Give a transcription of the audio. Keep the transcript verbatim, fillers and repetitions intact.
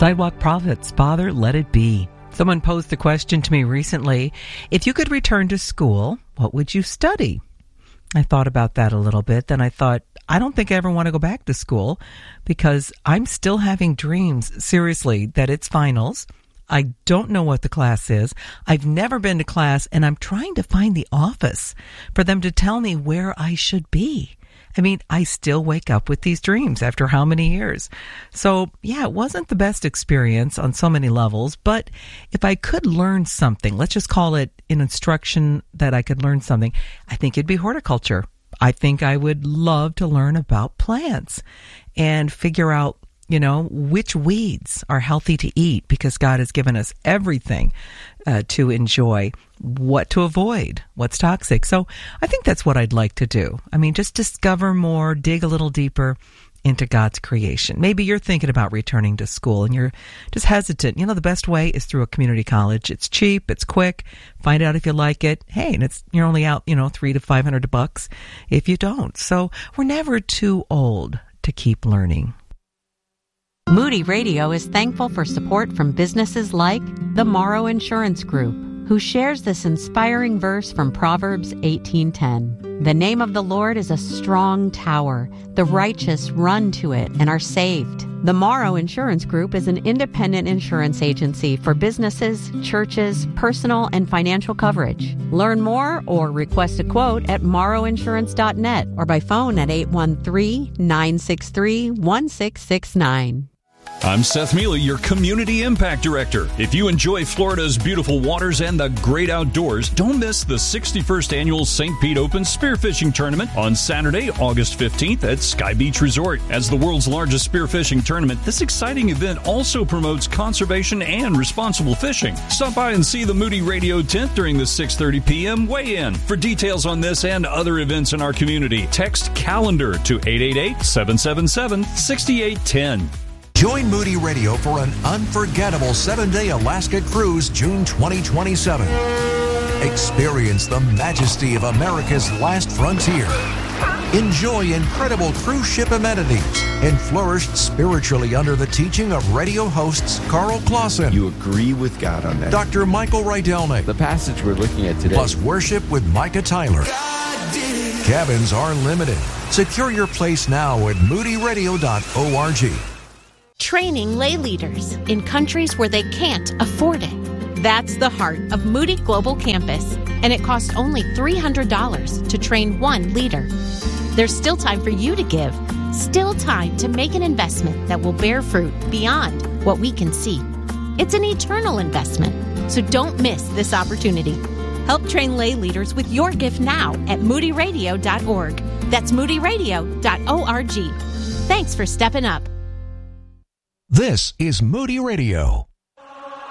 Sidewalk Prophets, Father, Let It Be. Someone posed the question to me recently, if you could return to school, what would you study? I thought about that a little bit. Then I thought, I don't think I ever want to go back to school because I'm still having dreams, seriously, that it's finals. I don't know what the class is. I've never been to class, and I'm trying to find the office for them to tell me where I should be. I mean, I still wake up with these dreams after how many years? So, yeah, it wasn't the best experience on so many levels, but if I could learn something, let's just call it an instruction that I could learn something, I think it'd be horticulture. I think I would love to learn about plants and figure out, you know, which weeds are healthy to eat because God has given us everything uh, to enjoy, what to avoid, what's toxic. So I think that's what I'd like to do. I mean, just discover more, dig a little deeper into God's creation. Maybe you're thinking about returning to school and you're just hesitant. You know, the best way is through a community college. It's cheap, it's quick. Find out if you like it. Hey, and it's you're only out, you know, three to five hundred bucks if you don't. So we're never too old to keep learning. Moody Radio is thankful for support from businesses like the Morrow Insurance Group, who shares this inspiring verse from Proverbs eighteen ten. The name of the Lord is a strong tower. The righteous run to it and are saved. The Morrow Insurance Group is an independent insurance agency for businesses, churches, personal and financial coverage. Learn more or request a quote at morrow insurance dot net or by phone at eight one three, nine six three, one six six nine. I'm Seth Mealy, your Community Impact Director. If you enjoy Florida's beautiful waters and the great outdoors, don't miss the sixty-first Annual Saint Pete Open Spearfishing Tournament on Saturday, August fifteenth at Sky Beach Resort. As the world's largest spearfishing tournament, this exciting event also promotes conservation and responsible fishing. Stop by and see the Moody Radio tent during the six thirty p.m. weigh-in. For details on this and other events in our community, text CALENDAR to eight eight eight, seven seven seven, six eight one zero. Join Moody Radio for an unforgettable seven-day Alaska cruise June twenty twenty-seven. Experience the majesty of America's last frontier. Enjoy incredible cruise ship amenities and flourish spiritually under the teaching of radio hosts Carl Clausen. You agree with God on that. Doctor Michael Rydelnik. The passage we're looking at today. Plus worship with Micah Tyler. Cabins are limited. Secure your place now at moody radio dot org. Training lay leaders in countries where they can't afford it. That's the heart of Moody Global Campus, and it costs only three hundred dollars to train one leader. There's still time for you to give, still time to make an investment that will bear fruit beyond what we can see. It's an eternal investment, so don't miss this opportunity. Help train lay leaders with your gift now at moody radio dot org. That's moody radio dot org. Thanks for stepping up. This is Moody Radio.